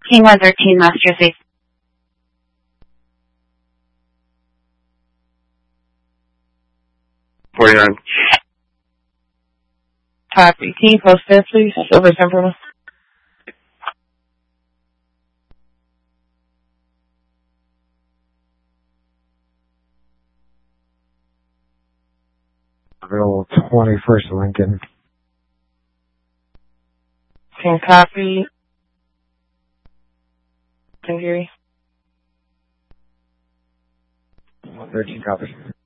King 113, Mass Jersey. $49. Copy. Can you post that, please? Over San Bruno. Available 21st Lincoln. Can copy. Can hear you. 13 copies.